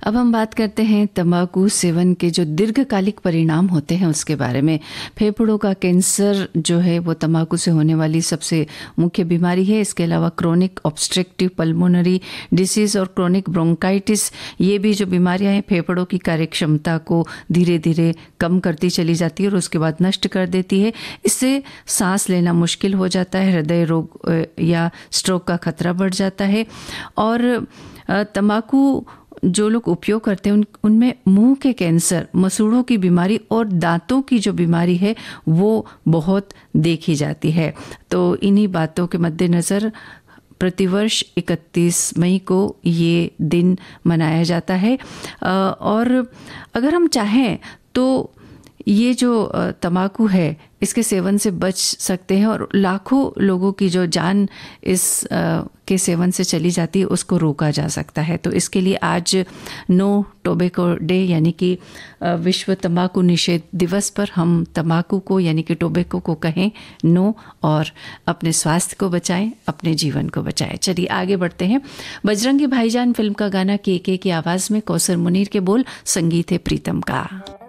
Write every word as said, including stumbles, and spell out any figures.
अब हम बात करते हैं तंबाकू सेवन के जो दीर्घकालिक परिणाम होते हैं उसके बारे में। फेफड़ों का कैंसर जो है वो तंबाकू से होने वाली सबसे मुख्य बीमारी है। इसके अलावा क्रोनिक ऑब्स्ट्रक्टिव पल्मोनरी डिसीज़ और क्रोनिक ब्रोंकाइटिस, ये भी जो बीमारियां हैं फेफड़ों की कार्यक्षमता को धीरे धीरे कम करती चली जाती है और उसके बाद नष्ट कर देती है। इससे सांस लेना मुश्किल हो जाता है, हृदय रोग या स्ट्रोक का खतरा बढ़ जाता है। और तंबाकू जो लोग उपयोग करते हैं उन उनमें मुंह के कैंसर, मसूड़ों की बीमारी और दांतों की जो बीमारी है वो बहुत देखी जाती है। तो इन्हीं बातों के मद्देनज़र प्रतिवर्ष इकतीस मई को ये दिन मनाया जाता है। और अगर हम चाहें तो ये जो तंबाकू है इसके सेवन से बच सकते हैं और लाखों लोगों की जो जान इस के सेवन से चली जाती है उसको रोका जा सकता है। तो इसके लिए आज नो टोबैको डे यानी कि विश्व तंबाकू निषेध दिवस पर हम तंबाकू को यानी कि टोबैको को कहें नो और अपने स्वास्थ्य को बचाएं, अपने जीवन को बचाएं। चलिए आगे बढ़ते हैं। बजरंगी भाईजान फिल्म का गाना के के की आवाज़ में कौसर मुनीर के बोल, संगीत है प्रीतम का।